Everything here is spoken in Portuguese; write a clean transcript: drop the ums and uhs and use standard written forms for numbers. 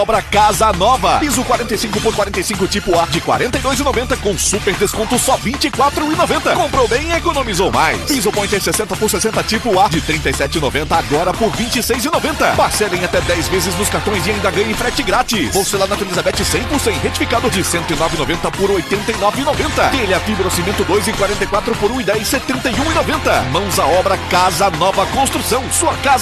Obra Casa Nova, piso 45 por 45 tipo A de R$ 42,90 com super desconto só R$ 24,90. Comprou bem e economizou mais. Piso Pointer 60 por 60 tipo A de R$ 37,90 agora por R$ 26,90. Parcelem até 10 vezes nos cartões e ainda ganhe frete grátis. Porcelanato na Elizabeth 100% retificado de R$ 109,90 por R$ 89,90. Telha fibrocimento 2 em 44 por R$ 1,10 R$ 71,90. Mãos à obra Casa Nova Construção. Sua casa